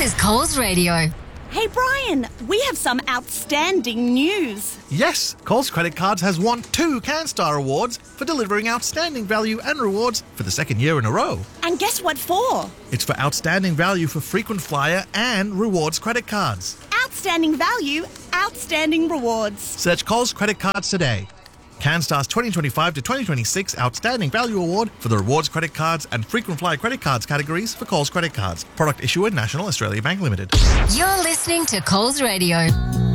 is Coles Radio. Hey Brian, we have some outstanding news. Yes, Coles Credit Cards has won 2 CanStar Awards for delivering outstanding value and rewards for the second year in a row. And guess what for? It's for outstanding value for frequent flyer and rewards credit cards. Outstanding value, outstanding rewards. Search Coles Credit Cards today. CanStar's 2025 to 2026 Outstanding Value Award for the rewards credit cards and frequent flyer credit cards categories for Coles Credit Cards. Product issuer National Australia Bank Limited. You're listening to Coles Radio.